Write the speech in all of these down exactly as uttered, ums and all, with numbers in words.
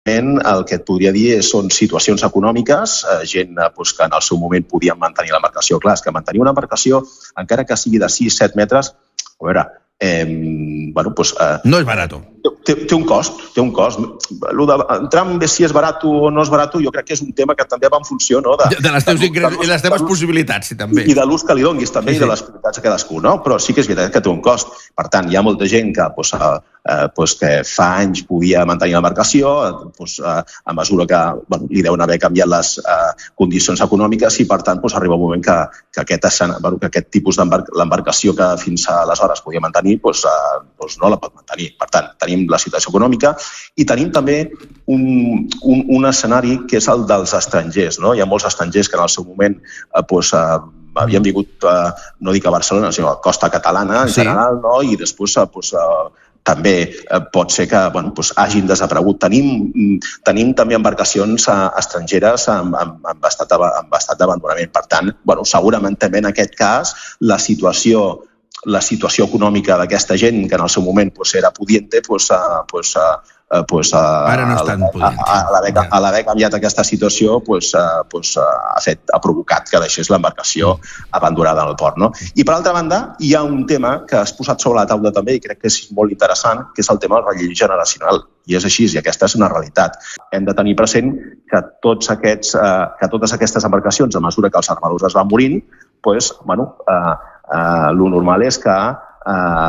el que et podria dir són situacions econòmiques, gent doncs, que en el seu moment podien mantenir l'embarcació. Clar, és que mantenir una embarcació, encara que sigui de sis a set metres, a veure, eh, bueno, doncs, eh, no és barat. Té, té un cost, té un cost. Lo de entrar en si és barat o no és barat, jo crec que és un tema que també va en funció, no, de, de les teves ingressos i les teves possibilitats, sí, també. I de l'ús que li donguis, també, sí, sí. I de les possibilitats a cadascú, no? Però sí que és veritat que té un cost. Per tant, hi ha molta gent que, doncs, eh, doncs, que fa anys podia mantenir l'embarcació, doncs, eh, a mesura que bueno, li deuen haver canviat les eh, condicions econòmiques i, per tant, doncs, arriba un moment que, que, aquest, bueno, que aquest tipus d'embarcació que fins aleshores podia mantenir doncs, eh, doncs no la pot mantenir. Per tant, tenim la situació econòmica i tenim també un, un, un escenari que és el dels estrangers. No? Hi ha molts estrangers que en el seu moment eh, doncs, eh, havien vingut, eh, no dic a Barcelona, sinó a la costa catalana en sí. general, no? I després eh, doncs, eh, també eh, pot ser que bueno, doncs, hagin desaparegut. Tenim, tenim també embarcacions eh, estrangeres amb, amb, amb estat, amb estat d'abandonament. Per tant, bueno, segurament també en aquest cas la situació la situació econòmica d'aquesta gent, que en el seu moment pues, era pudiente, pues, uh, pues, uh, pues, uh, ara no és tan pudiente. A, a l'haver ja. l'haver canviat aquesta situació pues, uh, pues, uh, ha, fet, ha provocat que deixés l'embarcació mm. abandonada en el port. No? I per altra banda, hi ha un tema que has posat sobre la taula també i crec que és molt interessant, que és el tema del relleu generacional. I és així, i aquesta és una realitat. Hem de tenir present que, tots aquests, uh, que totes aquestes embarcacions, a mesura que els armadors es van morint, pues, bueno, uh, Uh, lo normal és que uh,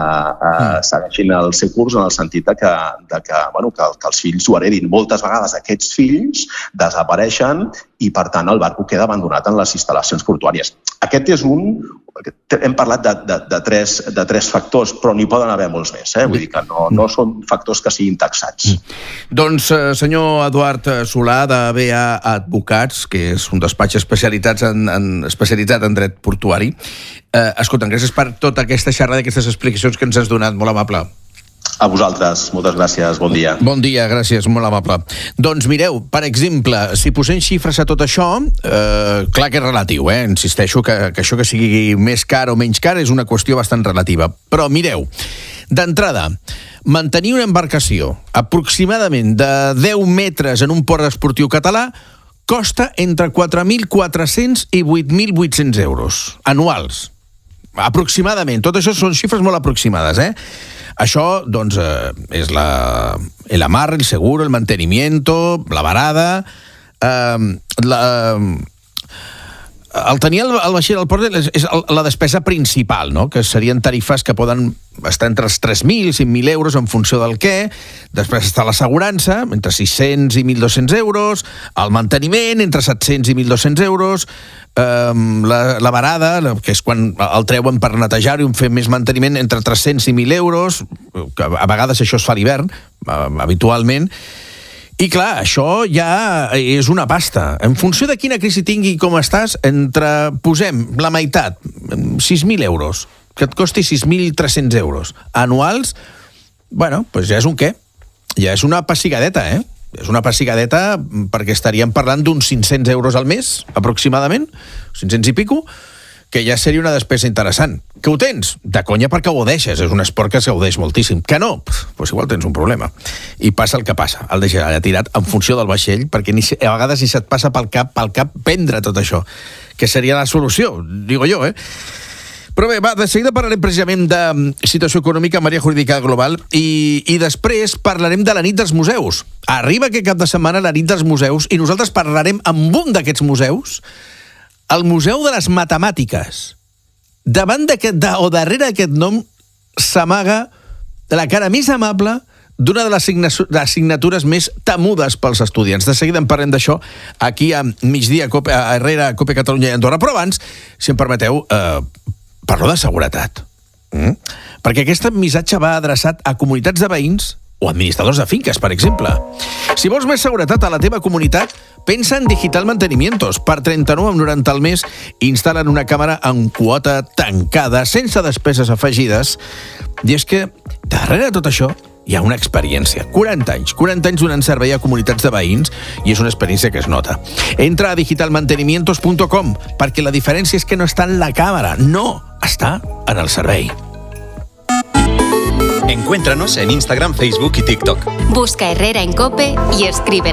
uh, segueixin el seu curs en el sentit de que, de que, bueno, que, que els fills ho heredin. Moltes vegades aquests fills desapareixen i, per tant, el barco queda abandonat en les instal·lacions portuàries. Aquest és un... Hem parlat de, de, de, tres, de tres factors, però n'hi poden haver molts més. Eh? Vull dir que no, no són factors que siguin taxats. Doncs, senyor Eduard Solà, de B A Advocats, que és un despatx especialitzat en, en, especialitzat en dret portuari, eh, escolta, gràcies per tota aquesta xerrada, aquestes explicacions que ens has donat, molt amable. A vosaltres, moltes gràcies, bon dia. Bon dia, gràcies, molt amable. Doncs mireu, per exemple, si posem xifres a tot això, eh, clar que és relatiu, eh? Insisteixo que, que això que sigui més car o menys car és una qüestió bastant relativa. Però mireu, d'entrada, mantenir una embarcació aproximadament de deu metres en un port esportiu català costa entre quatre mil quatre-cents i vuit mil vuit-cents euros anuals. Aproximadament. Tot això són xifres molt aproximades, eh? Això, doncs, eh, és la, el amarre, el seguro, el mantenimiento, la varada... Eh, la, el tenir el, el vaixell al port és, és la despesa principal, no? Que serien tarifes que poden estar entre els tres mil i cinc mil euros en funció del què. Després està l'assegurança, entre sis-cents i mil dos-cents euros, el manteniment, entre set-cents i mil dos-cents euros, eh, la, la varada, que és quan el treuen per netejar-ho i fer més manteniment, entre tres-cents i mil euros, que a vegades això es fa a l'hivern, habitualment. I clar, això ja és una pasta. En funció de quina crisi tingui i com estàs, entre, posem la meitat, sis mil euros, que et costi sis mil tres-cents euros anuals, bueno, doncs ja és un què? Ja és una pessigadeta, eh? És una pessigadeta perquè estaríem parlant d'uns cinc-cents euros al mes, aproximadament, cinc-cents i pico, que ja seria una despesa interessant. Que ho tens? De conya perquè ho deixes. És un esport que es gaudeix moltíssim. Que no? Doncs igual tens un problema. I passa el que passa. El deixes allà tirat en funció del vaixell, perquè ni, a vegades ni se't passa pel cap, pel cap prendre tot això. Que seria la solució, digo jo, eh? Però bé, va, de seguida parlarem precisament de situació econòmica en Maria Jurídica Global i, i després parlarem de la nit dels museus. Arriba aquest cap de setmana la nit dels museus i nosaltres parlarem amb un d'aquests museus, el Museu de les Matemàtiques. Davant d'aquest, o darrere d'aquest nom, s'amaga la cara més amable d'una de les assignatures més temudes pels estudiants. De seguida en parlem d'això aquí a migdia, a Herrera, Cope Catalunya i Andorra. Però abans, si em permeteu, eh, parlo de seguretat. Mm? Perquè aquest missatge va adreçat a comunitats de veïns o administradors de finques, per exemple. Si vols més seguretat a la teva comunitat, pensa en Digital Mantenimientos. Per trenta-nou coma noranta al mes, instal·len una càmera en quota tancada, sense despeses afegides. I és que, darrere de tot això, hi ha una experiència. quaranta anys. quaranta anys donant servei a comunitats de veïns i és una experiència que es nota. Entra a digital mantenimientos punt com perquè la diferència és que no està en la càmera, no, està en el servei. Encuéntranos en Instagram, Facebook y TikTok. Busca Herrera en COPE y escribe.